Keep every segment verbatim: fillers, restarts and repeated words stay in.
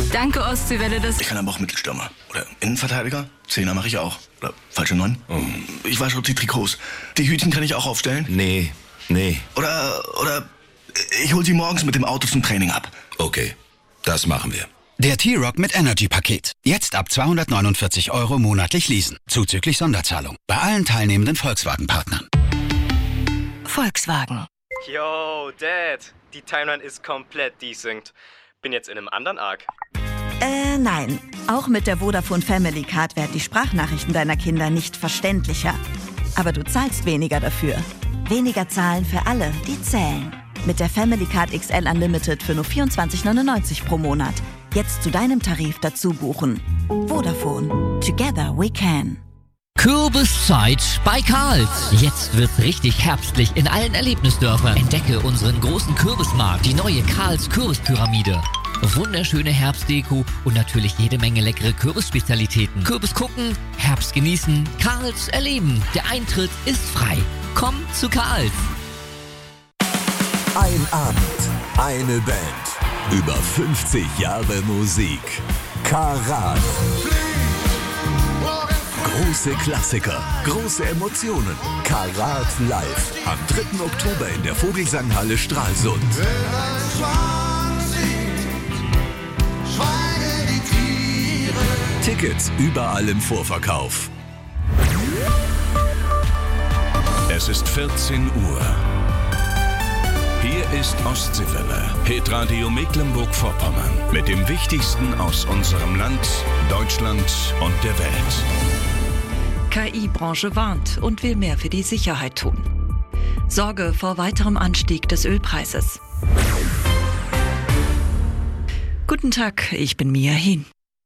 Danke, Ostseewelle, das... Ich kann aber auch Mittelstürmer. Oder Innenverteidiger. Zehner mache ich auch. Oder falsche Neun. Oh. Ich wasche die Trikots. Die Hütchen kann ich auch aufstellen. Nee, nee. Oder, oder ich hol sie morgens mit dem Auto zum Training ab. Okay, das machen wir. Der T-Rock mit Energy-Paket. Jetzt ab zweihundertneunundvierzig Euro monatlich leasen. Zuzüglich Sonderzahlung. Bei allen teilnehmenden Volkswagen-Partnern. Volkswagen. Yo, Dad. Die Timeline ist komplett desynced. Bin jetzt in einem anderen Arc. Äh, nein. Auch mit der Vodafone Family Card werden die Sprachnachrichten deiner Kinder nicht verständlicher. Aber du zahlst weniger dafür. Weniger zahlen für alle, die zählen. Mit der Family Card X L Unlimited für nur vierundzwanzig neunundneunzig pro Monat. Jetzt zu deinem Tarif dazu buchen. Vodafone. Together we can. Kürbiszeit bei Karls. Jetzt wird's richtig herbstlich in allen Erlebnisdörfern. Entdecke unseren großen Kürbismarkt, die neue Karls Kürbispyramide. Wunderschöne Herbstdeko und natürlich jede Menge leckere Kürbisspezialitäten. Kürbis gucken, Herbst genießen, Karls erleben. Der Eintritt ist frei. Komm zu Karls. Ein Abend, eine Band, über fünfzig Jahre Musik. Karat. Große Klassiker, große Emotionen. Karat live. Am dritten Oktober in der Vogelsanghalle Stralsund. Tickets überall im Vorverkauf. Es ist vierzehn Uhr. Hier ist Ostseewelle, Hitradio Mecklenburg-Vorpommern. Mit dem Wichtigsten aus unserem Land, Deutschland und der Welt. K I-Branche warnt und will mehr für die Sicherheit tun. Sorge vor weiterem Anstieg des Ölpreises. Guten Tag, ich bin Mia Hien.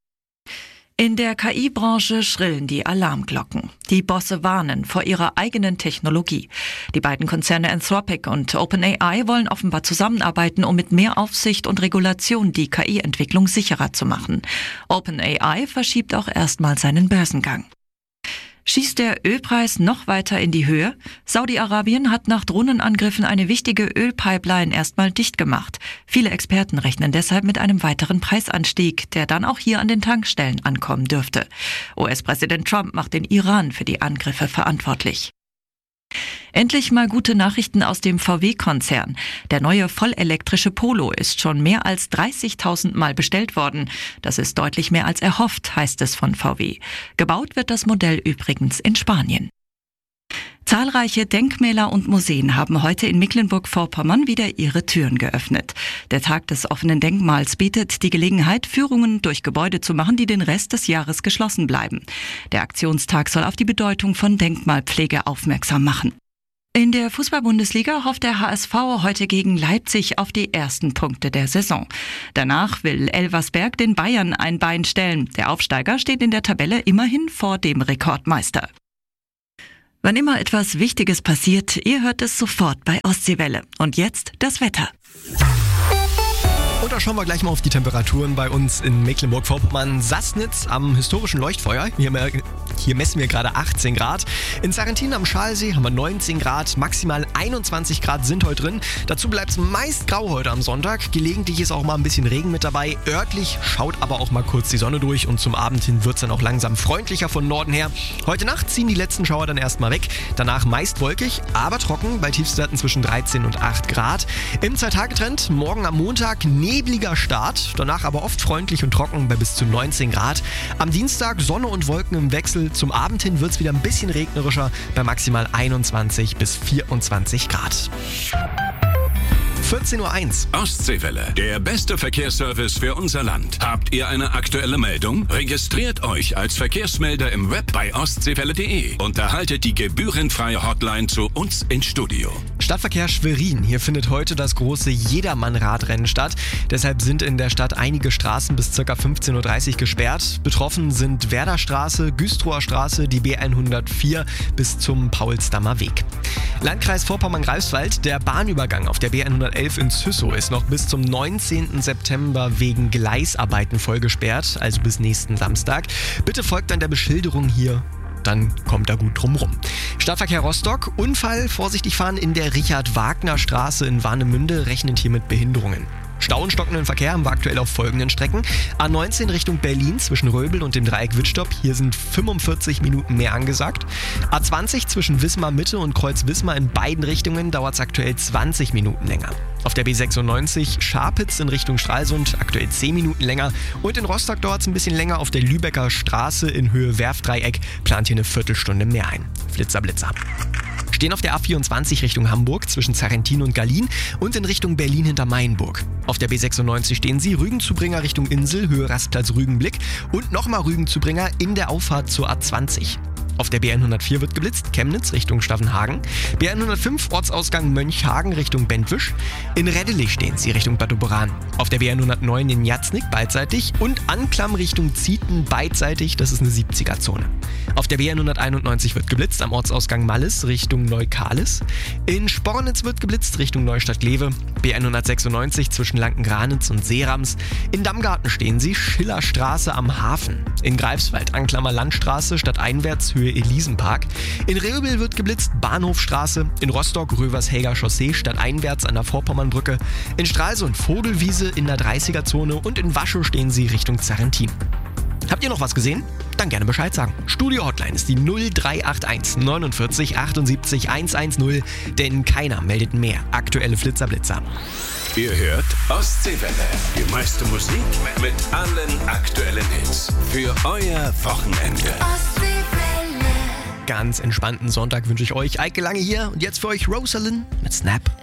In der K I-Branche schrillen die Alarmglocken. Die Bosse warnen vor ihrer eigenen Technologie. Die beiden Konzerne Anthropic und OpenAI wollen offenbar zusammenarbeiten, um mit mehr Aufsicht und Regulation die K I-Entwicklung sicherer zu machen. OpenAI verschiebt auch erstmal seinen Börsengang. Schießt der Ölpreis noch weiter in die Höhe? Saudi-Arabien hat nach Drohnenangriffen eine wichtige Ölpipeline erstmal dicht gemacht. Viele Experten rechnen deshalb mit einem weiteren Preisanstieg, der dann auch hier an den Tankstellen ankommen dürfte. U S-Präsident Trump macht den Iran für die Angriffe verantwortlich. Endlich mal gute Nachrichten aus dem V W-Konzern. Der neue vollelektrische Polo ist schon mehr als dreißigtausend Mal bestellt worden. Das ist deutlich mehr als erhofft, heißt es von V W. Gebaut wird das Modell übrigens in Spanien. Zahlreiche Denkmäler und Museen haben heute in Mecklenburg-Vorpommern wieder ihre Türen geöffnet. Der Tag des offenen Denkmals bietet die Gelegenheit, Führungen durch Gebäude zu machen, die den Rest des Jahres geschlossen bleiben. Der Aktionstag soll auf die Bedeutung von Denkmalpflege aufmerksam machen. In der Fußball-Bundesliga hofft der H S V heute gegen Leipzig auf die ersten Punkte der Saison. Danach will Elversberg den Bayern ein Bein stellen. Der Aufsteiger steht in der Tabelle immerhin vor dem Rekordmeister. Wann immer etwas Wichtiges passiert, ihr hört es sofort bei Ostseewelle. Und jetzt das Wetter. Und da schauen wir gleich mal auf die Temperaturen bei uns in Mecklenburg-Vorpommern. Sassnitz am historischen Leuchtfeuer. Hier, hier messen wir gerade achtzehn Grad. In Sarrentin am Schalsee haben wir neunzehn Grad. Maximal einundzwanzig Grad sind heute drin. Dazu bleibt es meist grau heute am Sonntag. Gelegentlich ist auch mal ein bisschen Regen mit dabei. Örtlich schaut aber auch mal kurz die Sonne durch. Und zum Abend hin wird es dann auch langsam freundlicher von Norden her. Heute Nacht ziehen die letzten Schauer dann erstmal weg. Danach meist wolkig, aber trocken. Bei Tiefstwerten zwischen dreizehn und acht Grad. Im Zwei-Tage-Trend morgen am Montag nebliger Start, danach aber oft freundlich und trocken bei bis zu neunzehn Grad. Am Dienstag Sonne und Wolken im Wechsel. Zum Abend hin wird es wieder ein bisschen regnerischer bei maximal einundzwanzig bis vierundzwanzig Grad. vierzehn Uhr eins. Ostseewelle, der beste Verkehrsservice für unser Land. Habt ihr eine aktuelle Meldung? Registriert euch als Verkehrsmelder im Web bei ostseewelle punkt de und erhaltet die gebührenfreie Hotline zu uns ins Studio. Stadtverkehr Schwerin. Hier findet heute das große Jedermann-Radrennen statt. Deshalb sind in der Stadt einige Straßen bis ca. fünfzehn Uhr dreißig gesperrt. Betroffen sind Werderstraße, Güstrower Straße, die B hundertvier bis zum Paulsdammer Weg. Landkreis Vorpommern-Greifswald. Der Bahnübergang auf der B hundertelf in Züssow ist noch bis zum neunzehnten September wegen Gleisarbeiten voll gesperrt, also bis nächsten Samstag. Bitte folgt dann der Beschilderung hier. Dann kommt da gut drum rum. Stadtverkehr Rostock. Unfall, vorsichtig fahren in der Richard-Wagner-Straße in Warnemünde, rechnet hier mit Behinderungen. Stau und stockenden Verkehr haben wir aktuell auf folgenden Strecken. A neunzehn Richtung Berlin zwischen Röbel und dem Dreieck Wittstock. Hier sind fünfundvierzig Minuten mehr angesagt. A zwanzig zwischen Wismar Mitte und Kreuz Wismar in beiden Richtungen dauert es aktuell zwanzig Minuten länger. Auf der B sechsundneunzig Scharpitz in Richtung Stralsund aktuell zehn Minuten länger. Und in Rostock dauert es ein bisschen länger. Auf der Lübecker Straße in Höhe Werftdreieck plant hier eine Viertelstunde mehr ein. Flitzer, Blitzer. Stehen auf der A vierundzwanzig Richtung Hamburg zwischen Zarrentin und Gallien und in Richtung Berlin hinter Mainburg. Auf der B sechsundneunzig stehen sie Rügen-Zubringer Richtung Insel, Höhe Rastplatz Rügenblick und nochmal Rügen-Zubringer in der Auffahrt zur A zwanzig. Auf der B hundertvier wird geblitzt, Chemnitz Richtung Staffenhagen. B hundertfünf Ortsausgang Mönchhagen Richtung Bentwisch. In Reddelich stehen sie Richtung Bad Doberan. Auf der B hundertneun in Jatznick beidseitig und Anklam Richtung Zieten beidseitig, das ist eine siebziger-Zone. Auf der B hunderteinundneunzig wird geblitzt am Ortsausgang Malles Richtung Neukales. In Spornitz wird geblitzt Richtung Neustadt-Glewe. B hundertsechsundneunzig zwischen Lanken-Granitz und Seerams. In Dammgarten stehen sie Schillerstraße am Hafen. In Greifswald Anklammer Landstraße stadteinwärts Höhe Elisenpark. In Röbel wird geblitzt Bahnhofstraße. In Rostock Rövershäger Chaussee stadteinwärts an der Vorpommernbrücke. In Stralsund Vogelwiese in der dreißiger-Zone und in Waschow stehen sie Richtung Zarrentin. Habt ihr noch was gesehen? Dann gerne Bescheid sagen. Studio-Hotline ist die null drei acht eins neunundvierzig achtundsiebzig hundertzehn, denn keiner meldet mehr aktuelle Flitzer-Blitzer. Ihr hört Ostseewelle. Die meiste Musik mit allen aktuellen Hits. Für euer Wochenende. Ganz entspannten Sonntag wünsche ich euch. Eike Lange hier und jetzt für euch Rosalind mit Snap.